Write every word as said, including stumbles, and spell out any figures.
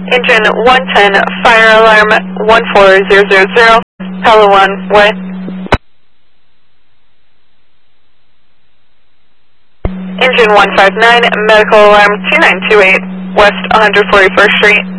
Engine one ten, fire alarm one four zero zero zero, Palawan Way. Engine one five nine, medical alarm two nine two eight, West one forty-first Street.